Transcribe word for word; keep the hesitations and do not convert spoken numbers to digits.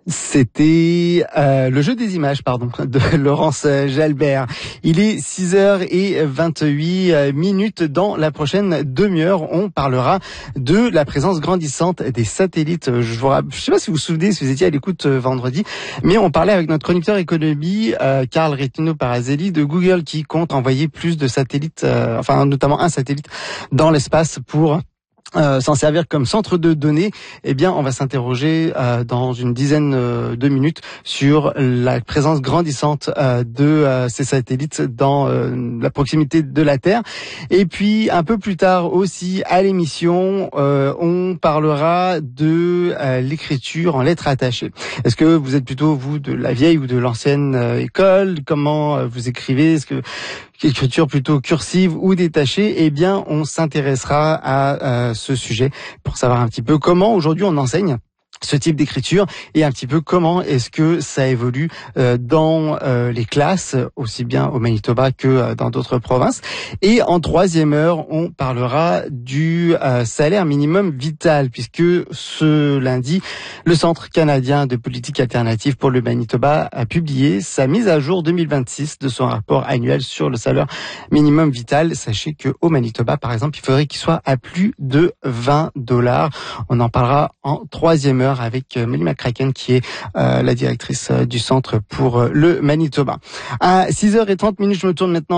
C'était euh, le jeu des images, pardon, de Laurence Jalbert. Il est six heures vingt-huit minutes. Dans la prochaine demi-heure, on parlera de la présence grandissante des satellites. Je vous rappelle, je sais pas si vous vous souvenez, si vous étiez à l'écoute vendredi, mais on parlait avec notre chroniqueur économie, euh, Carl Retino Parazelli de Google, qui compte envoyer plus de satellites, euh, enfin notamment un satellite dans l'espace pour Euh, s'en servir comme centre de données. Eh bien, on va s'interroger euh, dans une dizaine euh, de minutes sur la présence grandissante euh, de euh, ces satellites dans euh, la proximité de la Terre. Et puis, un peu plus tard aussi, à l'émission, euh, on parlera de euh, l'écriture en lettres attachées. Est-ce que vous êtes plutôt, vous, de la vieille ou de l'ancienne euh, école? Comment euh, vous écrivez? Est-ce que écriture plutôt cursive ou détachée? Eh bien, on s'intéressera à euh, ce sujet pour savoir un petit peu comment aujourd'hui on enseigne ce type d'écriture et un petit peu comment est-ce que ça évolue euh, dans euh, les classes, aussi bien au Manitoba que euh, dans d'autres provinces. Et en troisième heure, on parlera du euh, salaire minimum vital, puisque ce lundi, le Centre canadien de politique alternative pour le Manitoba a publié sa mise à jour deux mille vingt-six de son rapport annuel sur le salaire minimum vital. Sachez que au Manitoba, par exemple, il faudrait qu'il soit à plus de vingt dollars. On en parlera en troisième heure avec Molly McCracken, qui est euh, la directrice euh, du Centre pour euh, le Manitoba. À six heures trente minutes, je me tourne maintenant